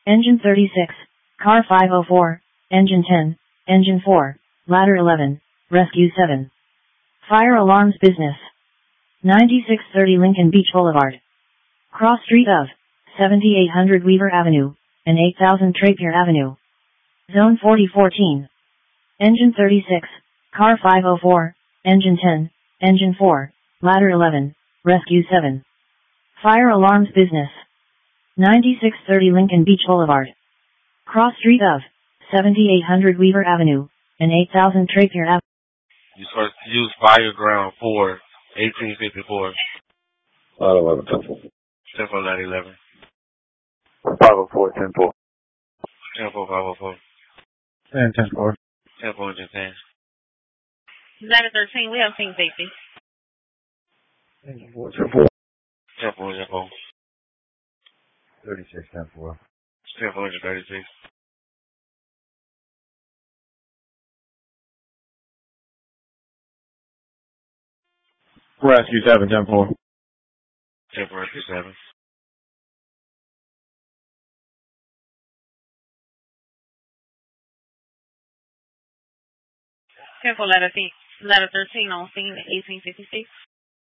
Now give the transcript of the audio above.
Engine 36, Car 504, Engine 10, Engine 4, Ladder 11, Rescue 7. Fire alarms business. 9630 Lincoln Beach Boulevard. Cross street of 7800 Weaver Avenue and 8000 Trapier Avenue. Zone 4014. Engine 36, Car 504, Engine 10, Engine 4, Ladder 11, Rescue 7. Fire alarms business. 9630 Lincoln Beach Boulevard. Cross street of 7800 Weaver Avenue and 8000 Trapier Avenue. Use fire ground for 1854. 11, 10-4. 10-4, ladder 11. 504, 10-4. 10-4, 504. 10-4. 10-4, engine 10. Ladder 13, we have seen safety. Engine 4, 10-4. 10-4, engine 4. 36, 10-4. 10-4, engine 36. Rescue 7, 10-4. 10-4, rescue 7. 10-4, ladder 13 on scene at 1856.